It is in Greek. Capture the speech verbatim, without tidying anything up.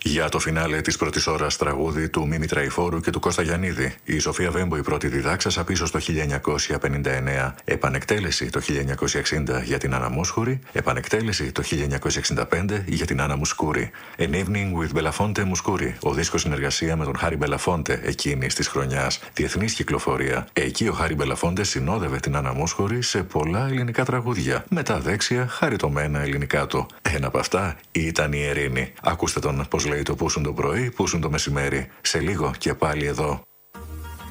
Για το φινάλε της πρώτης ώρας τραγούδι του Μίμη Τραϊφόρου και του Κώστα Γιαννίδη, η Σοφία Βέμπο, η πρώτη διδάξασα πίσω στο χίλια εννιακόσια πενήντα εννέα, επανεκτέλεση το χίλια εννιακόσια εξήντα για την Άννα Μούσχουρη, επανεκτέλεση το χίλια εννιακόσια εξήντα πέντε για την Άννα Μουσκούρη. An Evening with Belafonte Μουσκούρη, ο δίσκος συνεργασία με τον Χάρη Μπελαφόντε εκείνης της χρονιάς, διεθνής κυκλοφορία. Εκεί ο Χάρη Μπελαφόντε συνόδευε την Άννα Μούσχουρη σε πολλά ελληνικά τραγούδια, με τα δέξια χαριτωμένα ελληνικά του. Ένα από αυτά ήταν η Ειρήνη. Ακούστε τον πώς λέει το πούσουν το πρωί, πούσουν το μεσημέρι. Σε λίγο και πάλι εδώ.